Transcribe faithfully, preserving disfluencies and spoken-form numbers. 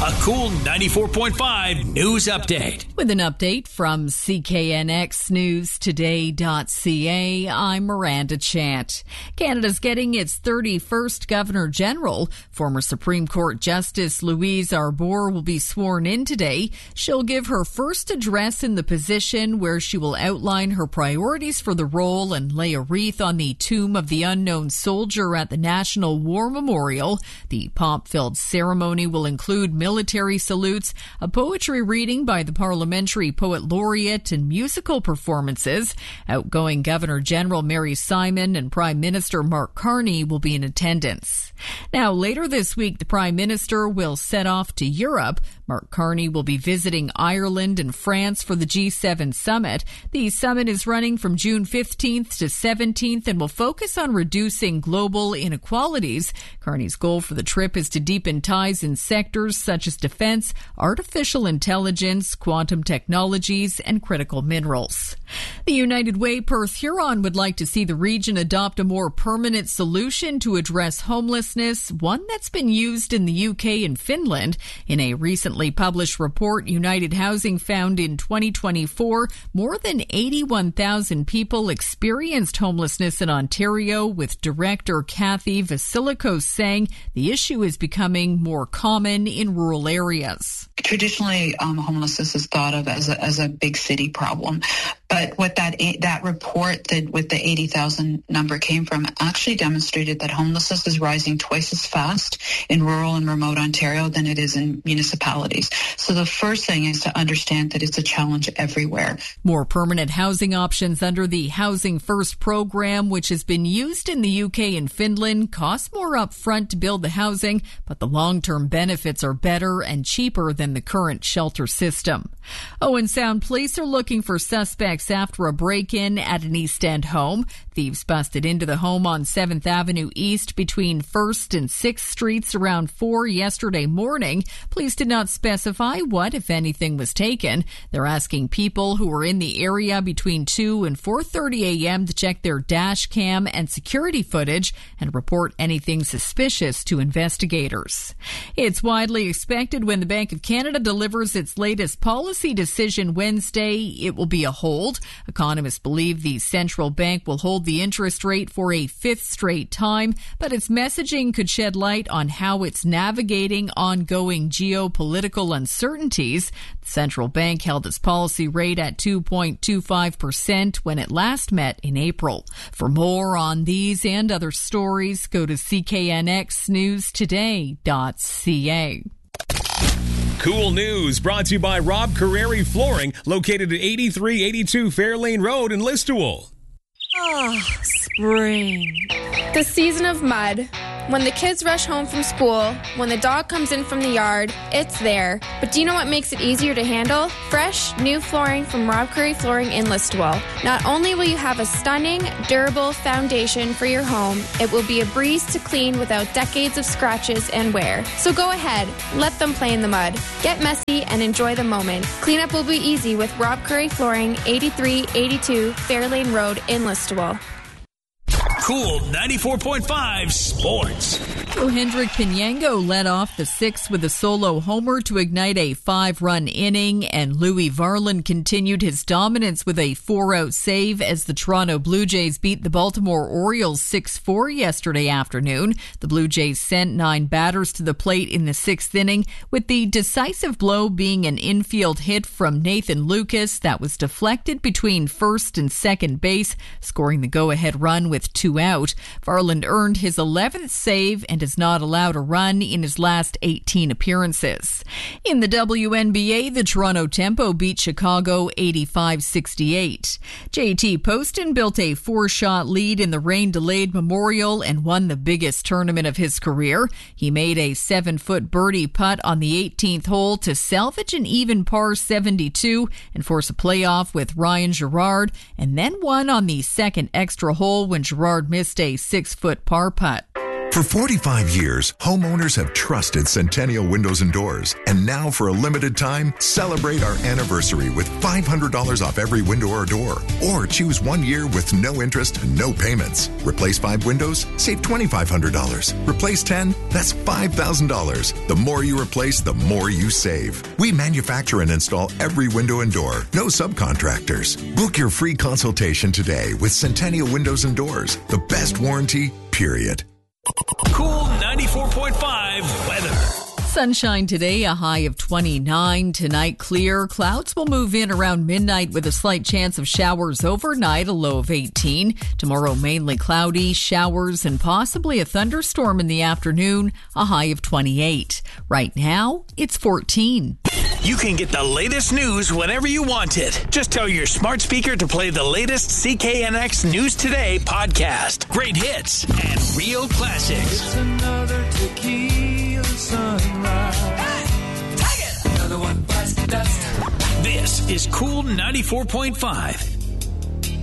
A Cool ninety-four point five news update. With an update from C K N X News Today dot C A, I'm Miranda Chant. Canada's getting its thirty-first Governor General. Former Supreme Court Justice Louise Arbour will be sworn in today. She'll give her first address in the position, where she will outline her priorities for the role and lay a wreath on the tomb of the unknown soldier at the National War Memorial. The pomp-filled ceremony will include military salutes, a poetry reading by the Parliamentary Poet Laureate, and musical performances. Outgoing Governor General Mary Simon and Prime Minister Mark Carney will be in attendance. Now, later this week, the Prime Minister will set off to Europe. Mark Carney will be visiting Ireland and France for the G seven summit. The summit is running from June fifteenth to seventeenth and will focus on reducing global inequalities. Carney's goal for the trip is to deepen ties in sectors such as defense, artificial intelligence, quantum technologies, and critical minerals. The United Way Perth Huron would like to see the region adopt a more permanent solution to address homelessness, one that's been used in the U K and Finland. In a recently published report, United Housing found in twenty twenty-four more than eighty-one thousand people experienced homelessness in Ontario, with director Kathy Vasilikos saying the issue is becoming more common in rural areas. Traditionally, um, homelessness is thought of as a, as a big city problem. But what that that report that with the eighty thousand number came from actually demonstrated that homelessness is rising twice as fast in rural and remote Ontario than it is in municipalities. So the first thing is to understand that it's a challenge everywhere. More permanent housing options under the Housing First program, which has been used in the U K and Finland, cost more up front to build the housing, but the long-term benefits are better and cheaper than the current shelter system. Owen Sound police are looking for suspects after a break-in at an East End home. Thieves busted into the home on seventh Avenue East between first and sixth Streets around four yesterday morning. Police did not specify what, if anything, was taken. They're asking people who were in the area between two and four thirty a.m. to check their dash cam and security footage and report anything suspicious to investigators. It's widely expected when the Bank of Canada delivers its latest policy decision Wednesday, it will be a hold. Economists believe the central bank will hold the interest rate for a fifth straight time, but its messaging could shed light on how it's navigating ongoing geopolitical uncertainties. The central bank held its policy rate at two point two five percent when it last met in April. For more on these and other stories, go to C K N X News Today dot C A. Cool News brought to you by Rob Carreri Flooring, located at eighty-three eighty-two Fairlane Road in Listowel. Oh, spring. The season of mud. When the kids rush home from school, when the dog comes in from the yard, it's there. But do you know what makes it easier to handle? Fresh, new flooring from Rob Curry Flooring in Listowel. Not only will you have a stunning, durable foundation for your home, it will be a breeze to clean without decades of scratches and wear. So go ahead, let them play in the mud. Get messy and enjoy the moment. Cleanup will be easy with Rob Curry Flooring, eighty-three eighty-two Fairlane Road in Listowel. Cool ninety-four point five Sports. Hendrik Pinyango led off the sixth with a solo homer to ignite a five-run inning, and Louis Varland continued his dominance with a four-out save as the Toronto Blue Jays beat the Baltimore Orioles six four yesterday afternoon. The Blue Jays sent nine batters to the plate in the sixth inning, with the decisive blow being an infield hit from Nathan Lucas that was deflected between first and second base, scoring the go-ahead run with two out. Varland earned his eleventh save and has not allowed a run in his last eighteen appearances. In the W N B A, the Toronto Tempo beat Chicago eighty-five sixty-eight. J T Poston built a four-shot lead in the rain-delayed Memorial and won the biggest tournament of his career. He made a seven-foot birdie putt on the eighteenth hole to salvage an even par seventy-two and force a playoff with Ryan Gerard, and then won on the second extra hole when Gerard missed a six-foot par putt. For forty-five years, homeowners have trusted Centennial Windows and Doors. And now for a limited time, celebrate our anniversary with five hundred dollars off every window or door. Or choose one year with no interest, no payments. Replace five windows, save two thousand five hundred dollars. Replace ten, that's five thousand dollars. The more you replace, the more you save. We manufacture and install every window and door. No subcontractors. Book your free consultation today with Centennial Windows and Doors. The best warranty, period. Cool ninety-four point five weather. Sunshine today, a high of twenty-nine. Tonight, clear. Clouds will move in around midnight with a slight chance of showers overnight, a low of eighteen. Tomorrow, mainly cloudy, showers, and possibly a thunderstorm in the afternoon, a high of twenty-eight. Right now, it's fourteen. You can get the latest news whenever you want it. Just tell your smart speaker to play the latest C K N X News Today podcast. Great hits and real classics. It's another tequila sunrise. Hey, take it! Another one bites the dust. This is Cool ninety-four point five.